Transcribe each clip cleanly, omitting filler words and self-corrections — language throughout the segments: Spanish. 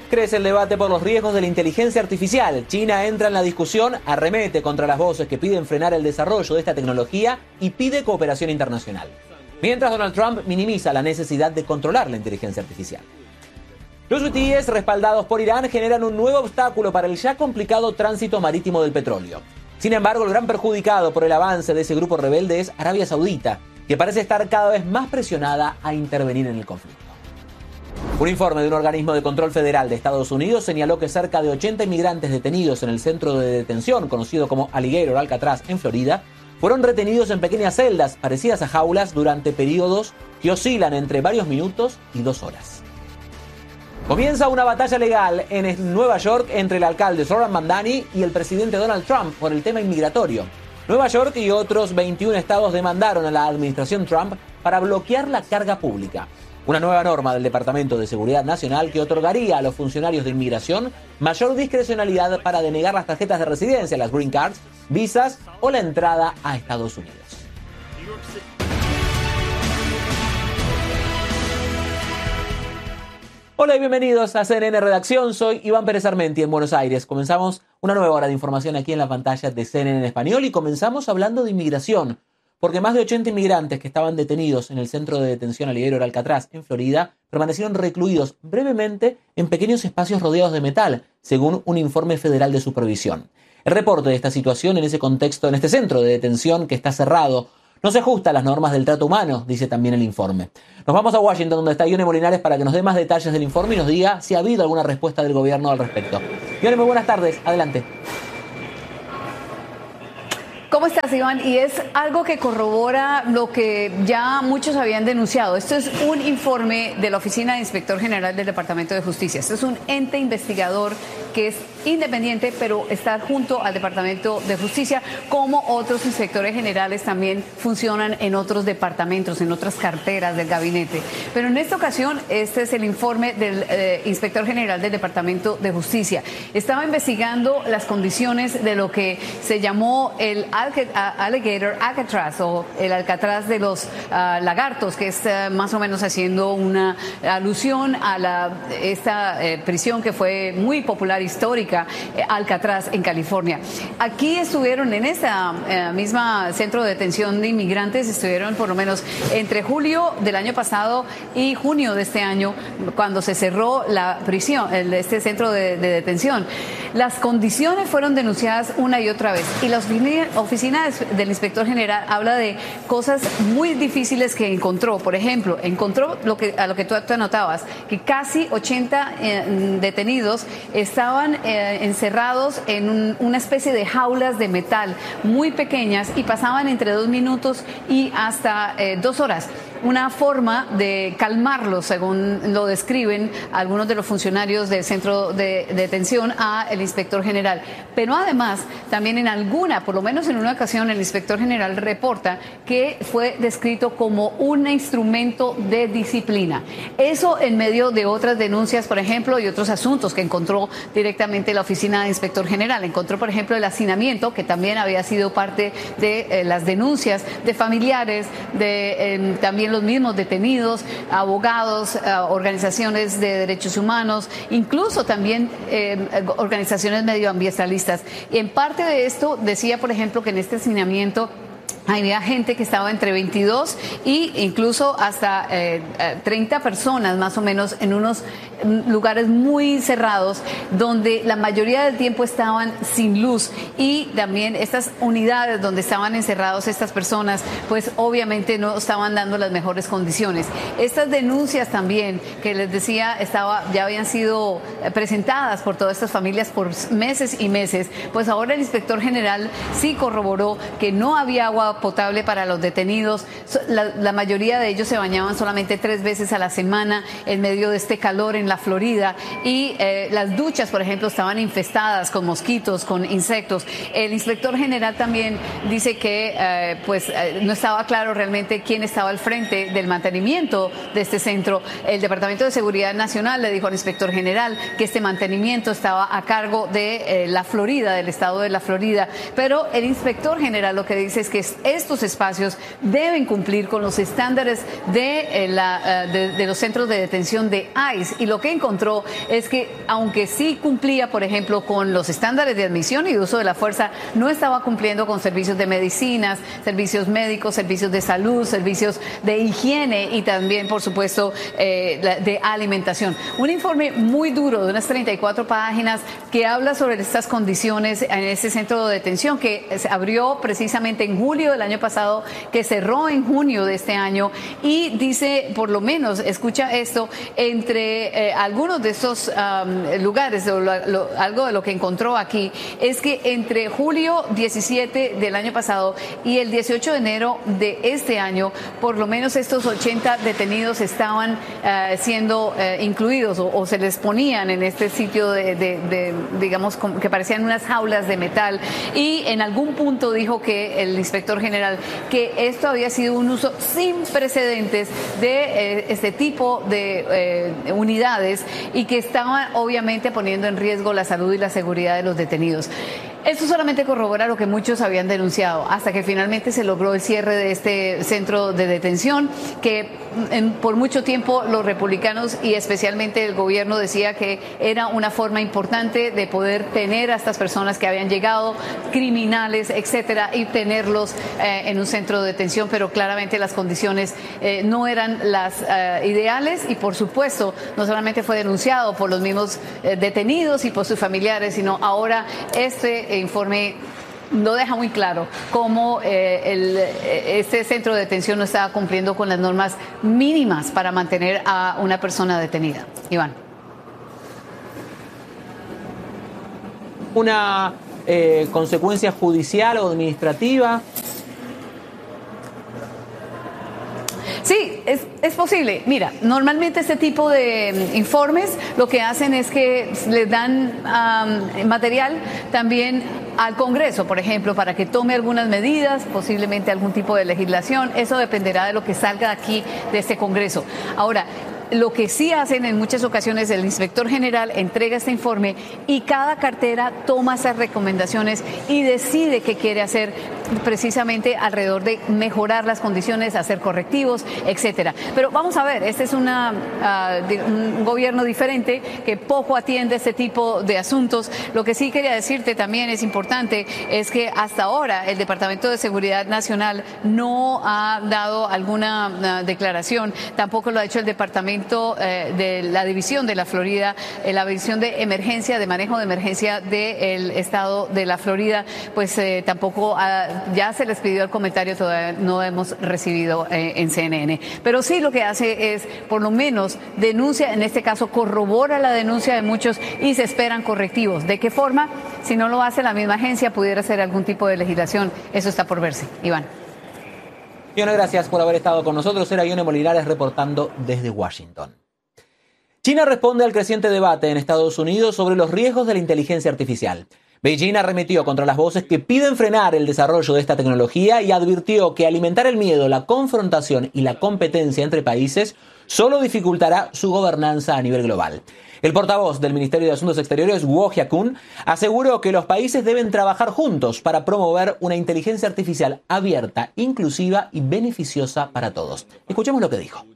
Crece el debate por los riesgos de la inteligencia artificial. China entra en la discusión, arremete contra las voces que piden frenar el desarrollo de esta tecnología y pide cooperación internacional. Mientras Donald Trump minimiza la necesidad de controlar la inteligencia artificial. Los hutíes, respaldados por Irán, generan un nuevo obstáculo para el ya complicado tránsito marítimo del petróleo. Sin embargo, el gran perjudicado por el avance de ese grupo rebelde es Arabia Saudita, que parece estar cada vez más presionada a intervenir en el conflicto. Un informe de un organismo de control federal de Estados Unidos señaló que cerca de 80 inmigrantes detenidos en el centro de detención conocido como Alligator Alcatraz en Florida fueron retenidos en pequeñas celdas parecidas a jaulas durante periodos que oscilan entre varios minutos y 2 horas. Comienza una batalla legal en Nueva York entre el alcalde Zohran Mamdani y el presidente Donald Trump por el tema inmigratorio. Nueva York y otros 21 estados demandaron a la administración Trump para bloquear la carga pública. Una nueva norma del Departamento de Seguridad Nacional que otorgaría a los funcionarios de inmigración mayor discrecionalidad para denegar las tarjetas de residencia, las green cards, visas o la entrada a Estados Unidos. Hola y bienvenidos a CNN Redacción. Soy Iván Pérez Armenti en Buenos Aires. Comenzamos una nueva hora de información aquí en la pantalla de CNN en español y comenzamos hablando de inmigración. Porque más de 80 inmigrantes que estaban detenidos en el centro de detención Alligator Alcatraz en Florida permanecieron recluidos brevemente en pequeños espacios rodeados de metal, según un informe federal de supervisión. El reporte de esta situación en ese contexto, en este centro de detención que está cerrado, no se ajusta a las normas del trato humano, dice también el informe. Nos vamos a Washington, donde está Ione Molinares, para que nos dé más detalles del informe y nos diga si ha habido alguna respuesta del gobierno al respecto. Ione, muy buenas tardes. Adelante. ¿Cómo estás, Iván? Y es algo que corrobora lo que ya muchos habían denunciado. Esto es un informe de la Oficina de Inspector General del Departamento de Justicia. Esto es un ente investigador que es independiente, pero está junto al Departamento de Justicia, como otros inspectores generales también funcionan en otros departamentos, en otras carteras del gabinete. Pero en esta ocasión, este es el informe del Inspector General del Departamento de Justicia. Estaba investigando las condiciones de lo que se llamó el Alligator Alcatraz, o el Alcatraz de los lagartos, que es más o menos haciendo una alusión a esta prisión que fue muy popular, histórica, Alcatraz en California. Aquí estuvieron en esta misma centro de detención de inmigrantes, estuvieron por lo menos entre julio del año pasado y junio de este año, cuando se cerró la prisión, este centro de detención. Las condiciones fueron denunciadas una y otra vez, y la oficina del inspector general habla de cosas muy difíciles que encontró. Por ejemplo, encontró a lo que tú anotabas, que casi 80 detenidos estaban encerrados en una especie de jaulas de metal muy pequeñas y pasaban entre 2 minutos y hasta 2 horas. Una forma de calmarlos, según lo describen algunos de los funcionarios del centro de detención a el inspector general. Pero además, también por lo menos en una ocasión, el inspector general reporta que fue descrito como un instrumento de disciplina. Eso en medio de otras denuncias, por ejemplo, y otros asuntos que encontró directamente la oficina de inspector general. Encontró, por ejemplo, el hacinamiento, que también había sido parte de las denuncias de familiares, de también los mismos detenidos, abogados, organizaciones de derechos humanos, incluso también organizaciones medioambientalistas. Y en parte de esto decía, por ejemplo, que en este hacinamiento había gente que estaba entre 22 e incluso hasta 30 personas más o menos en unos lugares muy cerrados donde la mayoría del tiempo estaban sin luz, y también estas unidades donde estaban encerrados estas personas pues obviamente no estaban dando las mejores condiciones. Estas denuncias también que les decía ya habían sido presentadas por todas estas familias por meses y meses, pues ahora el inspector general sí corroboró que no había agua potable para los detenidos. La mayoría de ellos se bañaban solamente 3 veces a la semana en medio de este calor en la Florida, y las duchas, por ejemplo, estaban infestadas con mosquitos, con insectos. El inspector general también dice que no estaba claro realmente quién estaba al frente del mantenimiento de este centro. El Departamento de Seguridad Nacional le dijo al inspector general que este mantenimiento estaba a cargo de la Florida, del estado de la Florida, pero el inspector general lo que dice es que estos espacios deben cumplir con los estándares de los centros de detención de ICE. Y lo que encontró es que, aunque sí cumplía, por ejemplo, con los estándares de admisión y de uso de la fuerza, no estaba cumpliendo con servicios de medicinas, servicios médicos, servicios de salud, servicios de higiene y también, por supuesto, de alimentación. Un informe muy duro de unas 34 páginas que habla sobre estas condiciones en ese centro de detención que se abrió precisamente en julio del año pasado, que cerró en junio de este año, y dice, por lo menos, escucha esto, entre algunos de estos lugares, algo de lo que encontró aquí, es que entre julio 17 del año pasado y el 18 de enero de este año, por lo menos estos 80 detenidos estaban siendo incluidos o se les ponían en este sitio digamos, que parecían unas jaulas de metal, y en algún punto dijo que el inspector general que esto había sido un uso sin precedentes de este tipo de unidades y que estaban obviamente poniendo en riesgo la salud y la seguridad de los detenidos. Esto solamente corrobora lo que muchos habían denunciado, hasta que finalmente se logró el cierre de este centro de detención, que por mucho tiempo los republicanos y especialmente el gobierno decía que era una forma importante de poder tener a estas personas que habían llegado, criminales, etcétera, y tenerlos en un centro de detención, pero claramente las condiciones no eran las ideales, y por supuesto no solamente fue denunciado por los mismos detenidos y por sus familiares, sino ahora este informe lo deja muy claro cómo este centro de detención no estaba cumpliendo con las normas mínimas para mantener a una persona detenida. Iván. ¿Una consecuencia judicial o administrativa? Sí, es posible. Mira, normalmente este tipo de informes lo que hacen es que les dan material también al Congreso, por ejemplo, para que tome algunas medidas, posiblemente algún tipo de legislación. Eso dependerá de lo que salga aquí de este Congreso. Ahora, lo que sí hacen en muchas ocasiones, el inspector general entrega este informe y cada cartera toma esas recomendaciones y decide qué quiere hacer precisamente alrededor de mejorar las condiciones, hacer correctivos, etcétera. Pero vamos a ver, este es un gobierno diferente que poco atiende este tipo de asuntos. Lo que sí quería decirte también es importante es que hasta ahora el Departamento de Seguridad Nacional no ha dado alguna declaración, tampoco lo ha hecho el Departamento de la División de la Florida, la División de Emergencia, de Manejo de Emergencia del Estado de la Florida, pues tampoco ya se les pidió el comentario, todavía no hemos recibido en CNN. Pero sí lo que hace es, por lo menos, denuncia, en este caso corrobora la denuncia de muchos y se esperan correctivos. ¿De qué forma? Si no lo hace la misma agencia, pudiera ser algún tipo de legislación. Eso está por verse. Iván. Ione, gracias por haber estado con nosotros. Era Ione Molinares reportando desde Washington. China responde al creciente debate en Estados Unidos sobre los riesgos de la inteligencia artificial. Beijing arremetió contra las voces que piden frenar el desarrollo de esta tecnología y advirtió que alimentar el miedo, la confrontación y la competencia entre países solo dificultará su gobernanza a nivel global. El portavoz del Ministerio de Asuntos Exteriores, Guo Jiakun, aseguró que los países deben trabajar juntos para promover una inteligencia artificial abierta, inclusiva y beneficiosa para todos. Escuchemos lo que dijo.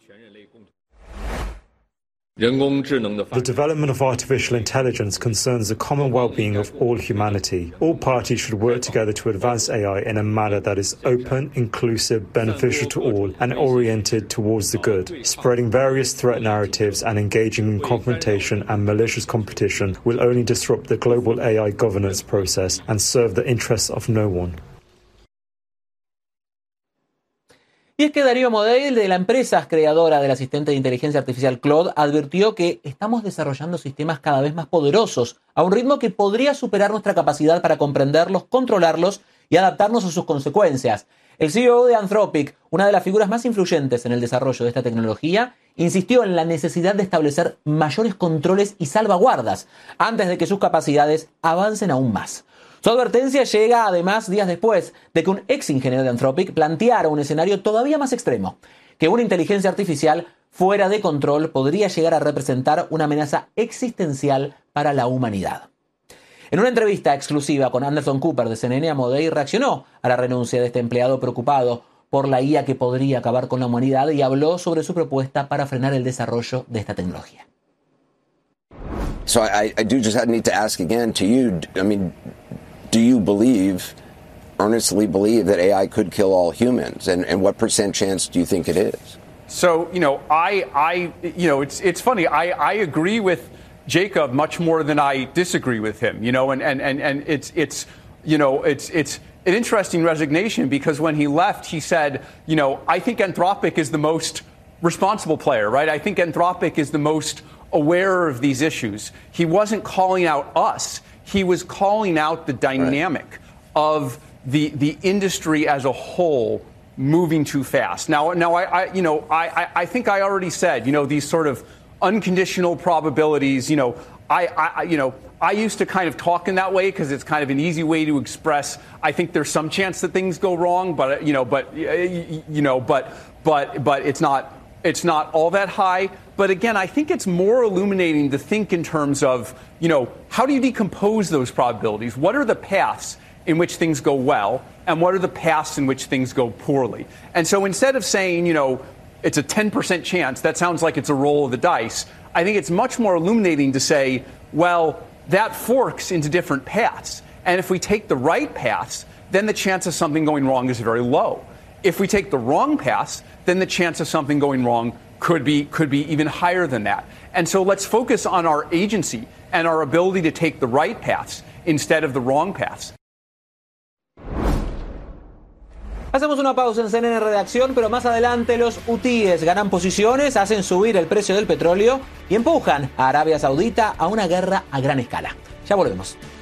The development of artificial intelligence concerns the common well-being of all humanity. All parties should work together to advance AI in a manner that is open, inclusive, beneficial to all, and oriented towards the good. Spreading various threat narratives and engaging in confrontation and malicious competition will only disrupt the global AI governance process and serve the interests of no one. Y es que Darío Modell, de la empresa creadora del asistente de inteligencia artificial Claude, advirtió que estamos desarrollando sistemas cada vez más poderosos, a un ritmo que podría superar nuestra capacidad para comprenderlos, controlarlos y adaptarnos a sus consecuencias. El CEO de Anthropic, una de las figuras más influyentes en el desarrollo de esta tecnología, insistió en la necesidad de establecer mayores controles y salvaguardas antes de que sus capacidades avancen aún más. Su advertencia llega además días después de que un ex ingeniero de Anthropic planteara un escenario todavía más extremo, que una inteligencia artificial fuera de control podría llegar a representar una amenaza existencial para la humanidad. En una entrevista exclusiva con Anderson Cooper de CNN, Amodei reaccionó a la renuncia de este empleado preocupado por la IA que podría acabar con la humanidad y habló sobre su propuesta para frenar el desarrollo de esta tecnología. So I do just need to ask again to you, I mean, do you earnestly believe that AI could kill all humans? And what % chance do you think it is? So, it's funny. I agree with Jacob much more than I disagree with him, and it's an interesting resignation because when he left, he said, I think Anthropic is the most responsible player, right? I think Anthropic is the most aware of these issues. He wasn't calling out us. He was calling out the dynamic of the industry as a whole moving too fast. Now, I think I already said, these sort of unconditional probabilities, I used to kind of talk in that way because it's kind of an easy way to express. I think there's some chance that things go wrong, but it's not all that high. But again, I think it's more illuminating to think in terms of, how do you decompose those probabilities? What are the paths in which things go well, and what are the paths in which things go poorly? And so instead of saying, it's a 10% chance, that sounds like it's a roll of the dice, I think it's much more illuminating to say, well, that forks into different paths. And if we take the right paths, then the chance of something going wrong is very low. If we take the wrong paths, then the chance of something going wrong could be even higher than that. And so let's focus on our agency and our ability to take the right paths instead of the wrong paths. Hacemos una pausa en CNN Redacción, pero más adelante los hutíes ganan posiciones, hacen subir el precio del petróleo y empujan a Arabia Saudita a una guerra a gran escala. Ya volvemos.